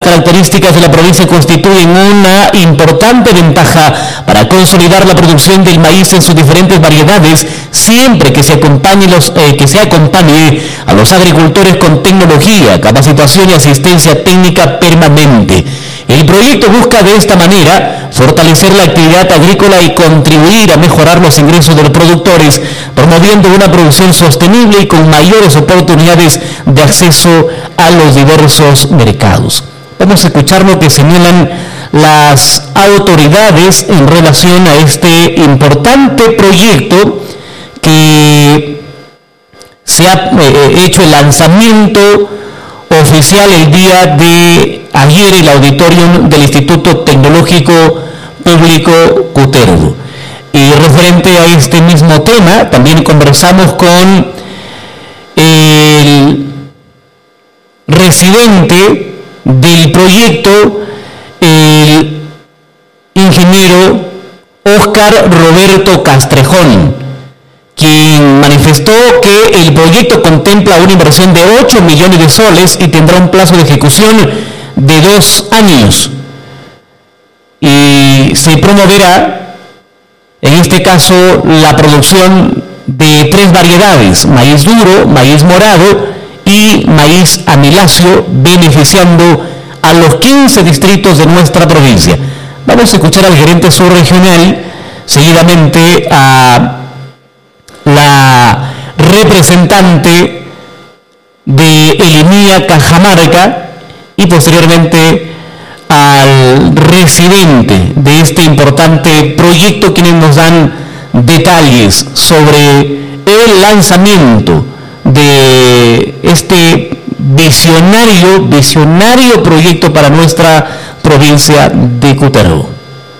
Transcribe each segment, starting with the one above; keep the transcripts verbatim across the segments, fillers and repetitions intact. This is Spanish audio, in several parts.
características de la provincia constituyen una importante ventaja para consolidar la producción del maíz en sus diferentes variedades, siempre que se acompañe, los, eh, que se acompañe a los agricultores con tecnología, capacitación y asistencia técnica permanente. El proyecto busca de esta manera fortalecer la actividad agrícola y contribuir a mejorar los ingresos de los productores, promoviendo una producción sostenible y con mayores oportunidades de acceso a los diversos mercados. Vamos a escuchar lo que señalan las autoridades en relación a este importante proyecto que se ha eh, hecho el lanzamiento oficial el día de ayer en el auditorio del Instituto Tecnológico Público Cutervo. Y referente a este mismo tema, también conversamos con el residente del proyecto, el ingeniero Óscar Roberto Castrejón, quien manifestó que el proyecto contempla una inversión de ocho millones de soles y tendrá un plazo de ejecución de dos años. Y se promoverá, en este caso, la producción de tres variedades: maíz duro, maíz morado y maíz amiláceo, beneficiando a los quince distritos de nuestra provincia. Vamos a escuchar al gerente subregional, seguidamente a la representante de Elimía Cajamarca y posteriormente al residente de este importante proyecto, quienes nos dan detalles sobre el lanzamiento de este visionario, visionario proyecto para nuestra provincia de Cutervo.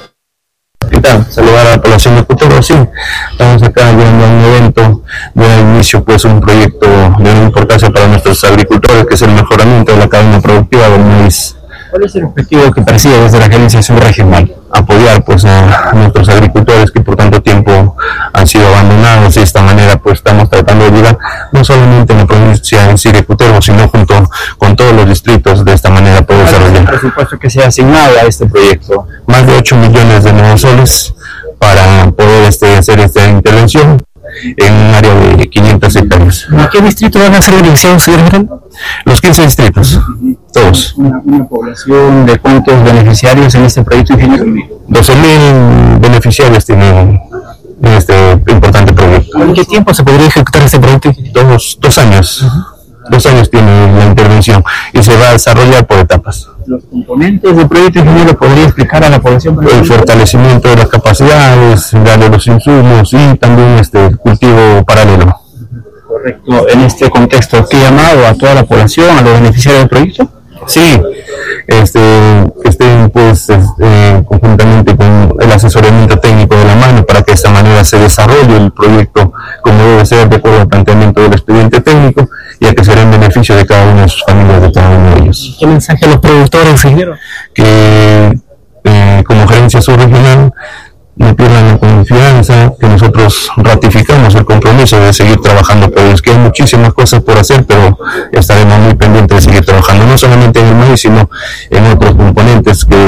¿Qué tal? Saludar a la población de Cutervo. Sí, estamos acá viendo un evento de inicio, pues un proyecto de una importancia para nuestros agricultores, que es el mejoramiento de la cadena productiva del maíz. ¿Cuál es el objetivo que persigue desde la Gerencia Subregional? Apoyar pues a, a nuestros agricultores que por tanto tiempo han sido abandonados, y de esta manera pues estamos tratando de llegar no solamente en la provincia en sí de Cutervo, sino junto con todos los distritos, de esta manera poder desarrollar. ¿Cuál es el presupuesto que se ha asignado a este proyecto? Más de ocho millones de nuevos soles para poder este, hacer esta intervención en un área de quinientas hectáreas. ¿A qué distrito van a ser beneficiados, señor gerente? Los quince distritos, todos. Una, una población de cuántos beneficiarios en este proyecto, ingeniero? doce mil beneficiarios tienen en este importante proyecto. ¿En qué tiempo se podría ejecutar este proyecto? Dos, dos años. Uh-huh. Dos años tiene la intervención y se va a desarrollar por etapas. Los componentes del proyecto, ingeniero, ¿podría explicar a la población? El fortalecimiento de las capacidades, darle los insumos y también este cultivo paralelo. Correcto. En este contexto, ¿qué llamado a toda la población, a los beneficiarios del proyecto? Sí, este, que estén pues este, conjuntamente con el asesoramiento técnico de la mano para que de esta manera se desarrolle el proyecto como debe ser, de acuerdo al planteamiento del expediente técnico, y a que será en beneficio de cada una de sus familias, de cada uno de ellos. ¿Qué mensaje a los productores, ingeniero? Que eh, como gerencia subregional no pierdan la confianza, que nosotros ratificamos el compromiso de seguir trabajando por ellos, que hay muchísimas cosas por hacer, pero estaremos muy pendientes de seguir trabajando, no solamente en el maíz, sino en otros componentes que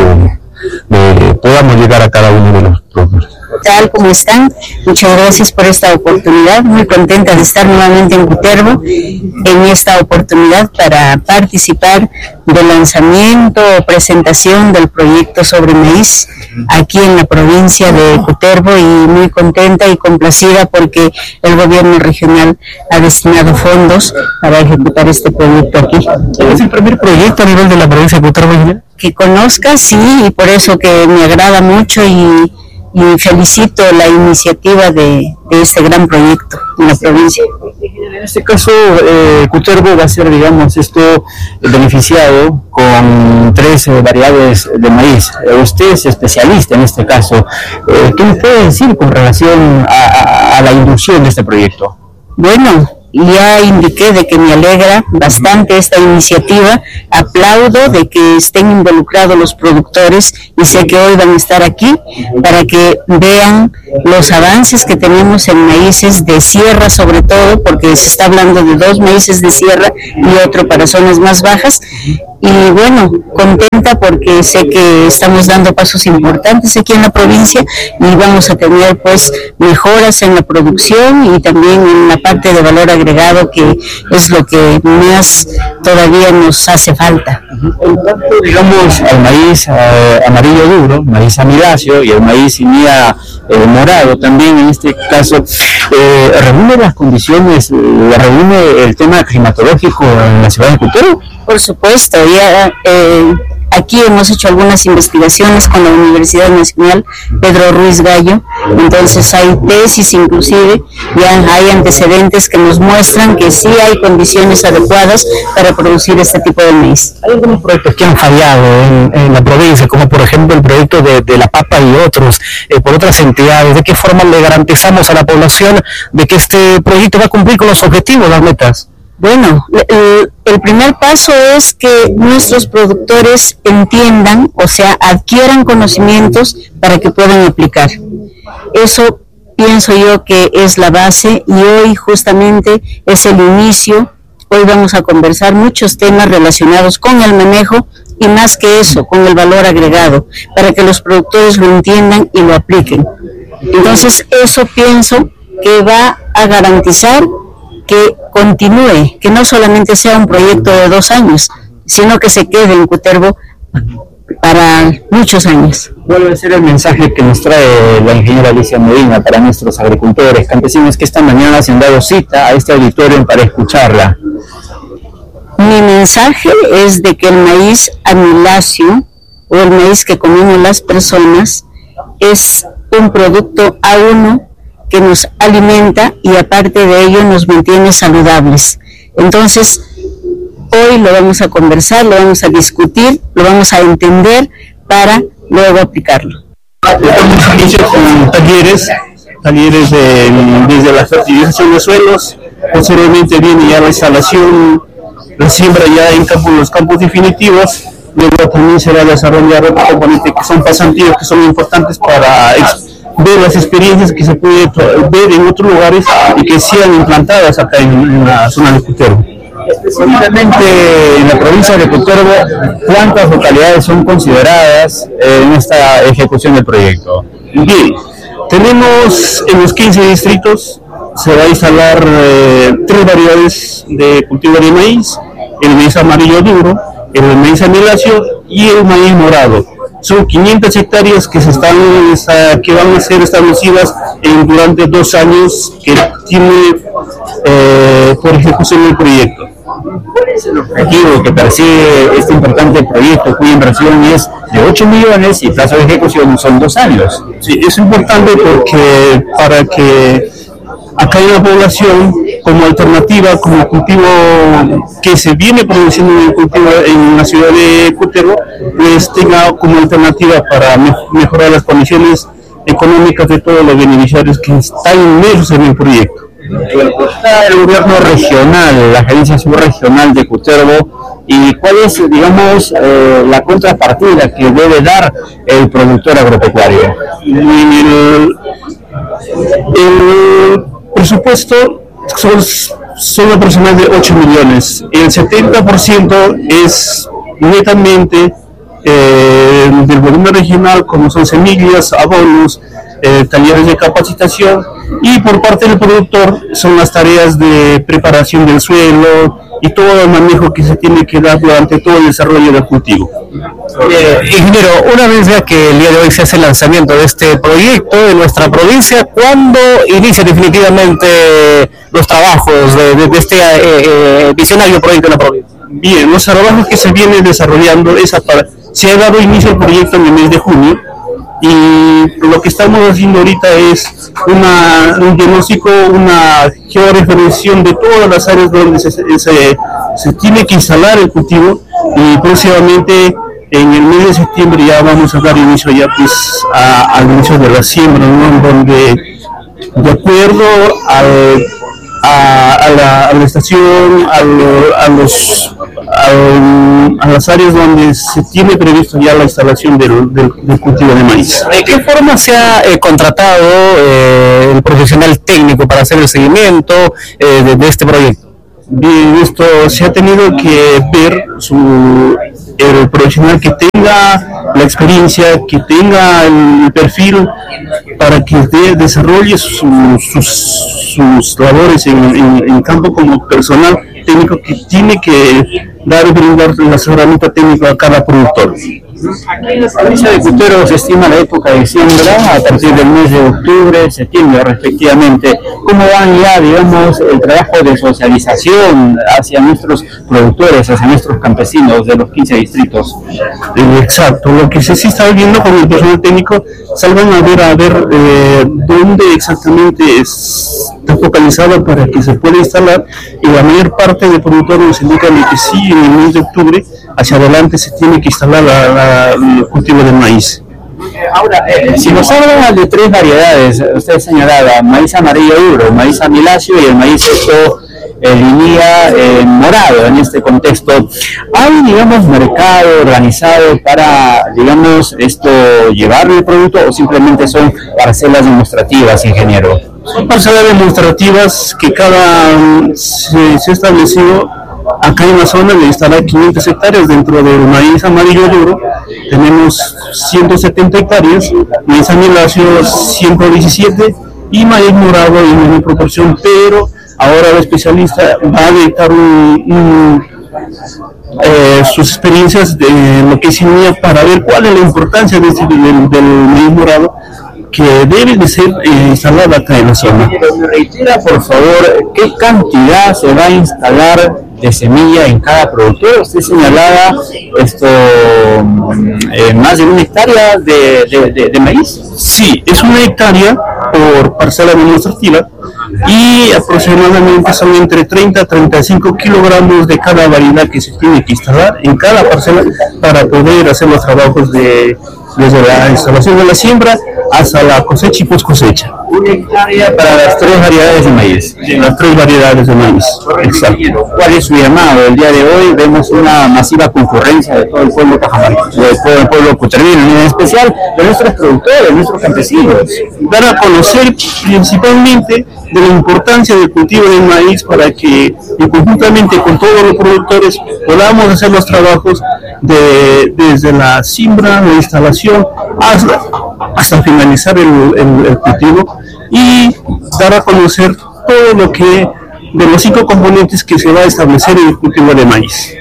eh, podamos llegar a cada uno de los productores. Tal como están, muchas gracias por esta oportunidad, muy contenta de estar nuevamente en Cutervo en esta oportunidad para participar del lanzamiento o presentación del proyecto sobre maíz aquí en la provincia de Cutervo, y muy contenta y complacida porque el gobierno regional ha destinado fondos para ejecutar este proyecto aquí. ¿Es el primer proyecto a nivel de la provincia de Cutervo? Que conozca, sí, y por eso que me agrada mucho y y felicito la iniciativa de, de este gran proyecto en la provincia. En este caso, eh, Cutervo va a ser, digamos, esto beneficiado con tres eh, variedades de maíz. Eh, usted es especialista en este caso. Eh, ¿Qué me puede decir con relación a, a, a la inducción de este proyecto? Bueno, ya indiqué de que me alegra bastante esta iniciativa, aplaudo de que estén involucrados los productores y sé que hoy van a estar aquí para que vean los avances que tenemos en maíces de sierra, sobre todo porque se está hablando de dos maíces de sierra y otro para zonas más bajas. Y bueno, contenta porque sé que estamos dando pasos importantes aquí en la provincia y vamos a tener pues mejoras en la producción y también en la parte de valor agregado, que es lo que más todavía nos hace falta. En cuanto, digamos, al maíz eh, amarillo duro, maíz amiláceo y el maíz simía eh, morado, también en este caso, eh, ¿reúne las condiciones, eh, reúne el tema climatológico en la ciudad de Cutervo? Por supuesto, ya eh, aquí hemos hecho algunas investigaciones con la Universidad Nacional Pedro Ruiz Gallo, entonces hay tesis inclusive, ya hay antecedentes que nos muestran que sí hay condiciones adecuadas para producir este tipo de maíz. Hay algunos proyectos que han fallado en, en la provincia, como por ejemplo el proyecto de, de la papa y otros, eh, por otras entidades. ¿De qué forma le garantizamos a la población de que este proyecto va a cumplir con los objetivos, las metas? Bueno, el, el primer paso es que nuestros productores entiendan, o sea, adquieran conocimientos para que puedan aplicar. Eso pienso yo que es la base y hoy justamente es el inicio. Hoy vamos a conversar muchos temas relacionados con el manejo y más que eso, con el valor agregado, para que los productores lo entiendan y lo apliquen. Entonces, eso pienso que va a garantizar que continúe, que no solamente sea un proyecto de dos años, sino que se quede en Cutervo para muchos años. ¿Cuál va a ser el mensaje que nos trae la ingeniera Alicia Medina para nuestros agricultores, campesinos que esta mañana se han dado cita a este auditorio para escucharla? Mi mensaje es de que el maíz amiláceo, o el maíz que comemos las personas, es un producto A uno que nos alimenta y aparte de ello nos mantiene saludables. Entonces, hoy lo vamos a conversar, lo vamos a discutir, lo vamos a entender para luego aplicarlo. Estamos iniciando con talleres, talleres de, desde la fertilización de suelos, posteriormente viene ya la instalación, la siembra ya en campo, los campos definitivos, luego también será desarrollar otro componente que son pasantías, que son importantes para ver las experiencias que se puede ver en otros lugares y que sean implantadas acá en, en la zona de Cutervo. Específicamente en la provincia de Cutervo, ¿cuántas localidades son consideradas en esta ejecución del proyecto? Bien, tenemos en los quince distritos, se va a instalar eh, tres variedades de cultivo de maíz: el maíz amarillo duro, el maíz amiláceo y el maíz morado. Son quinientas hectáreas que se están que van a ser establecidas en, durante dos años que tiene eh, por ejecución el proyecto. ¿Cuál es el objetivo que persigue este importante proyecto, cuya inversión es de ocho millones y plazo de ejecución son dos años? Sí, es importante porque para que acá hay una población como alternativa, como cultivo que se viene produciendo en el cultivo en la ciudad de Cutervo, pues tenga como alternativa para me mejorar las condiciones económicas de todos los beneficiarios que están inmersos en el proyecto. El gobierno regional, la gerencia subregional de Cutervo, y cuál es, digamos, eh, la contrapartida que debe dar el productor agropecuario. El, el presupuesto son, son aproximadamente ocho millones. El setenta por ciento es netamente eh, del gobierno regional, como son semillas, abonos, eh, talleres de capacitación, y por parte del productor son las tareas de preparación del suelo y todo el manejo que se tiene que dar durante todo el desarrollo del cultivo. Eh, ingeniero, una vez ya que el día de hoy se hace el lanzamiento de este proyecto en nuestra provincia, ¿cuándo inicia definitivamente los trabajos de, de, de este eh, eh, visionario proyecto en la provincia? Bien, los trabajos que se vienen desarrollando es para, se ha dado inicio al proyecto en el mes de junio, y lo que estamos haciendo ahorita es una, un diagnóstico, una georreferenciación de todas las áreas donde se, se, se tiene que instalar el cultivo, y próximamente en el mes de septiembre ya vamos a dar inicio ya pues a, al inicio de la siembra, ¿no? Donde de acuerdo al a, a, la, a la estación, a, lo, a, los, a, a las áreas donde se tiene previsto ya la instalación del, del, del cultivo de maíz. ¿De qué forma se ha eh, contratado eh, el profesional técnico para hacer el seguimiento eh, de, de este proyecto? Bien, esto se ha tenido que ver su, el profesional que tenga la experiencia, que tenga el perfil para que de, desarrolle su, sus, sus labores en, en, en campo como personal técnico que tiene que dar y brindar el asesoramiento técnico a cada productor. Aquí en la provincia de Cutero se estima la época de siembra a partir del mes de octubre, septiembre respectivamente. ¿Cómo van ya, digamos, el trabajo de socialización hacia nuestros productores, hacia nuestros campesinos de los quince distritos? Exacto, lo que se sí está viendo con el personal técnico, salgan a ver a ver eh, dónde exactamente está focalizado para que se pueda instalar, y la mayor parte de productores nos indican que sí, en el mes de octubre hacia adelante se tiene que instalar la, la, el cultivo de maíz. Ahora, eh, si nos hablan de tres variedades, usted señalaba maíz amarillo duro, maíz amilacio y el maíz esto eh, línea eh, morado en este contexto. ¿Hay, digamos, mercado organizado para, digamos, esto llevar el producto o simplemente son parcelas demostrativas, ingeniero? Son parcelas demostrativas que cada um, se, se ha establecido. Acá en la zona de instalar quinientas hectáreas dentro del maíz amarillo duro, tenemos ciento setenta hectáreas, maíz amilacio ciento diecisiete y maíz morado en menor proporción, pero ahora el especialista va a dictar un, un, eh, sus experiencias de lo que es semilla para ver cuál es la importancia de este, del, del maíz morado que debe de ser eh, instalada acá en la zona. Me reitera, por favor, ¿qué cantidad se va a instalar de semilla en cada productor? Usted señalaba esto, eh, más de una hectárea de, de, de, de maíz. Sí, es una hectárea por parcela demostrativa y aproximadamente son entre treinta a treinta y cinco kilogramos de cada variedad que se tiene que instalar en cada parcela para poder hacer los trabajos de desde la instalación de la siembra hasta la cosecha y post cosecha. Una hectárea para las tres variedades de maíz. Sí, las tres variedades de maíz. Exacto. ¿Cuál es su llamado? El día de hoy vemos una masiva concurrencia de todo el pueblo cajamarquino, de todo el pueblo cutervino, en especial de nuestros productores, de nuestros campesinos. Dar a conocer principalmente de la importancia del cultivo del maíz para que y conjuntamente con todos los productores podamos hacer los trabajos de, desde la siembra, la instalación hasta, hasta finalizar el, el, el cultivo, y dar a conocer todo lo que de los cinco componentes que se va a establecer en el cultivo de maíz.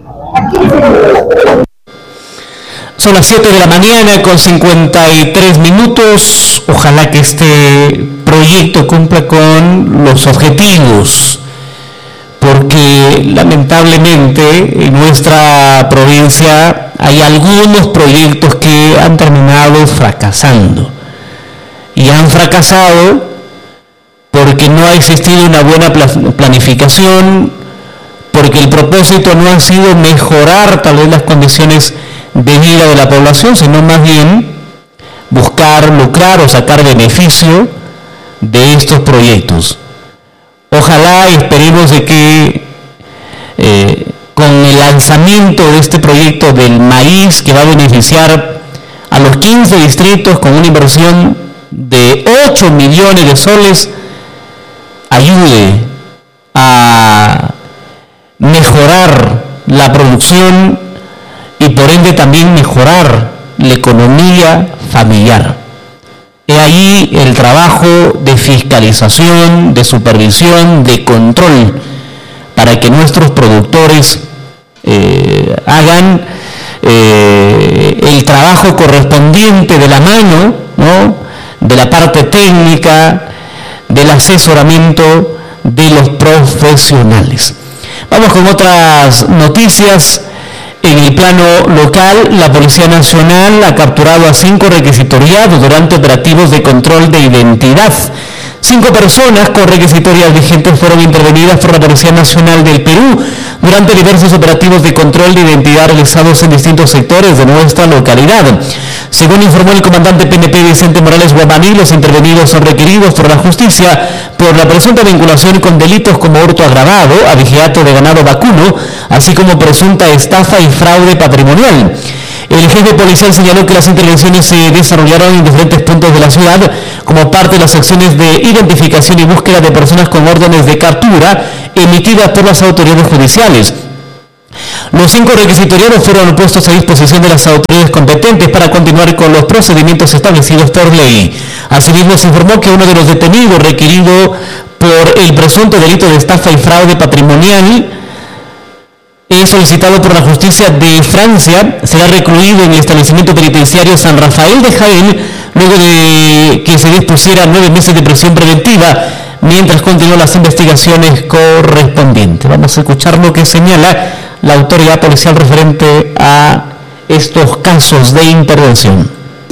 Son las siete de la mañana con cincuenta y tres minutos. Ojalá que este proyecto cumpla con los objetivos, porque lamentablemente en nuestra provincia hay algunos proyectos que han terminado fracasando. Y han fracasado porque no ha existido una buena planificación, porque el propósito no ha sido mejorar tal vez las condiciones de vida de la población, sino más bien buscar lucrar o sacar beneficio de estos proyectos. Ojalá y esperemos de que eh, con el lanzamiento de este proyecto del maíz, que va a beneficiar a los quince distritos con una inversión de ocho millones de soles, ayude a mejorar la producción y por ende también mejorar la economía familiar. He ahí el trabajo de fiscalización, de supervisión, de control, para que nuestros productores eh, hagan eh, el trabajo correspondiente de la mano, ¿no?, de la parte técnica, del asesoramiento de los profesionales. Vamos con otras noticias. En el plano local, la Policía Nacional ha capturado a cinco requisitoriados durante operativos de control de identidad. Cinco personas con requisitorias vigentes fueron intervenidas por la Policía Nacional del Perú durante diversos operativos de control de identidad realizados en distintos sectores de nuestra localidad. Según informó el comandante P N P Vicente Morales Guamaní, los intervenidos son requeridos por la justicia por la presunta vinculación con delitos como hurto agravado, abigeato de ganado vacuno, así como presunta estafa y fraude patrimonial. El jefe policial señaló que las intervenciones se desarrollaron en diferentes puntos de la ciudad como parte de las acciones de identificación y búsqueda de personas con órdenes de captura emitidas por las autoridades judiciales. Los cinco requisitoriados fueron puestos a disposición de las autoridades competentes para continuar con los procedimientos establecidos por ley. Asimismo, se informó que uno de los detenidos requerido por el presunto delito de estafa y fraude patrimonial es solicitado por la justicia de Francia, será recluido en el establecimiento penitenciario San Rafael de Jaén, luego de que se dispusiera nueve meses de prisión preventiva, mientras continúan las investigaciones correspondientes. Vamos a escuchar lo que señala la autoridad policial referente a estos casos de intervención.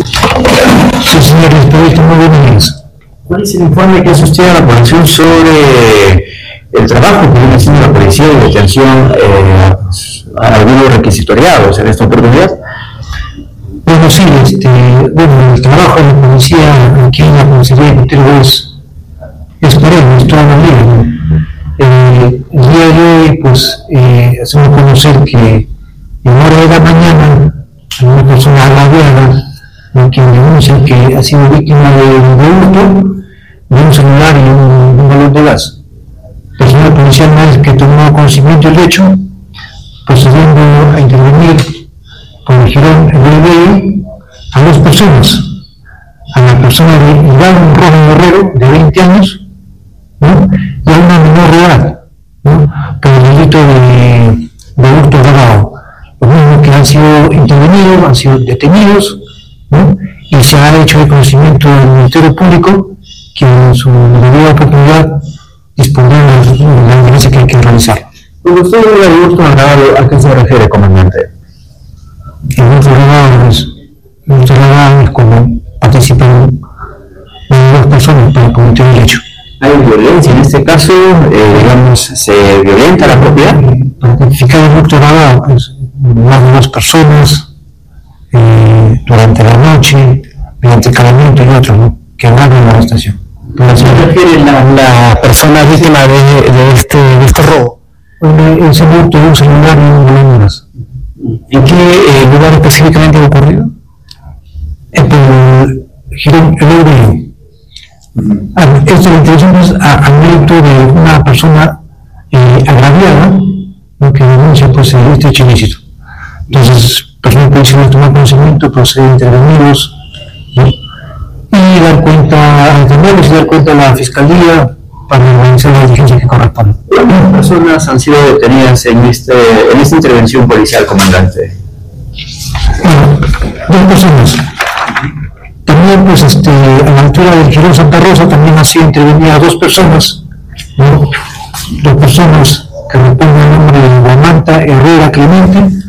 Sí, señores, muy buenos días. ¿Cuál es el informe que hace usted a la población sobre el trabajo que viene haciendo la policía de detención eh, a algunos requisitoriados en esta oportunidad? Bueno, sí, este, bueno, el trabajo de la policía aquí en la comisaría de Cutervo es, es parejo, es toda la vida, ¿no? Eh, el día de hoy, pues, eh, hacemos conocer que en hora de la mañana una persona agraviada, ¿no?, quien denuncia que ha sido víctima de un hurto de un celular y un, un balón de gas. Personal policial que tomó conocimiento del hecho, procediendo a intervenir con el jirón en el medio a dos personas, a la persona de Iván Rojo Guerrero, de veinte años, ¿no?, y a una menor de edad, ¿no?, por el delito de, de hurto agravado. Los mismos que han sido intervenidos, han sido detenidos, ¿no?, y se ha hecho de conocimiento del Ministerio Público, que en su debida oportunidad dispondrá de la diligencia que hay que realizar. Cuando usted habla de hurto agravado, ¿a qué se refiere, comandante? El hurto agravado es, el hurto agravado es cuando participan dos personas para cometer el hecho. ¿Hay violencia en este caso? Eh, digamos, ¿se violenta la propiedad? Para identificar el hurto agravado, pues, más de dos personas eh, durante la noche, mediante calamiento y otro, ¿no?, que agravan la estación. ¿A se refiere la, la persona víctima de, de, este, de este robo? Bueno, ese hurto de un celular y un balón de gas. ¿En qué eh, lugar específicamente ha ocurrido? En el Girón El Obrero. Esta intervención es al mérito de una persona eh, agraviada, ¿no?, que denuncia, pues, este hecho ilícito. Entonces, personas policiales toman conocimiento, proceden intervenidos, ¿no?, y dar cuenta a los y dar cuenta a la fiscalía para realizar la diligencia que corresponde. ¿Cuántas personas han sido detenidas en, este, en esta intervención policial, comandante? Bueno, dos personas. También, pues, este, a la altura del Girón Santa Rosa también han sido intervenidas dos personas, ¿no?, dos personas que responden al nombre de Guamanta Herrera Clemente,